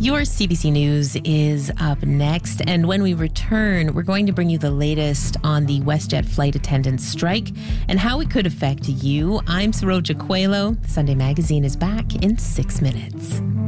Your CBC News is up next, and when we return, we're going to bring you the latest on the WestJet flight attendants strike and how it could affect you. I'm Saroja Coelho. Sunday Magazine is back in 6 minutes.